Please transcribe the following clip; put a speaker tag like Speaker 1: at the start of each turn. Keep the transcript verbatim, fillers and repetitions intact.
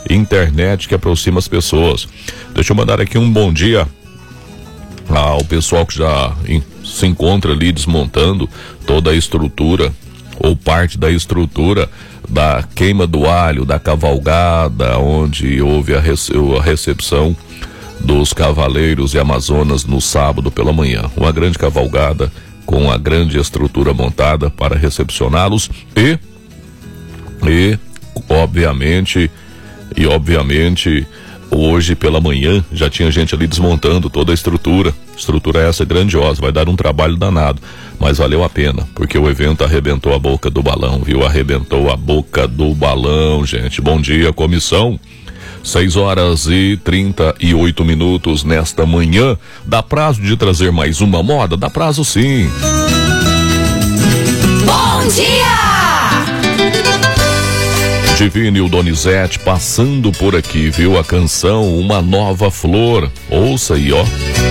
Speaker 1: internet que aproxima as pessoas. Deixa eu mandar aqui um bom dia ao pessoal que já em, se encontra ali desmontando toda a estrutura ou parte da estrutura da queima do alho, da cavalgada, onde houve a, rece- a recepção dos cavaleiros e amazonas no sábado pela manhã. Uma grande cavalgada com a grande estrutura montada para recepcioná-los e, e, obviamente, e obviamente, hoje pela manhã já tinha gente ali desmontando toda a estrutura. Estrutura essa grandiosa, vai dar um trabalho danado, mas valeu a pena, porque o evento arrebentou a boca do balão, viu? Arrebentou a boca do balão, gente. Bom dia, comissão. seis horas e trinta e oito minutos nesta manhã. Dá prazo de trazer mais uma moda? Dá prazo sim.
Speaker 2: Bom dia!
Speaker 1: Divine e o Donizete passando por aqui, viu? A canção Uma Nova Flor. Ouça aí, ó.